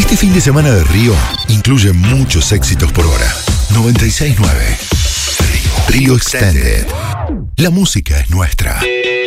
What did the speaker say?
Este fin de semana de Río incluye muchos éxitos por hora. 96.9 Río Extended. La música es nuestra.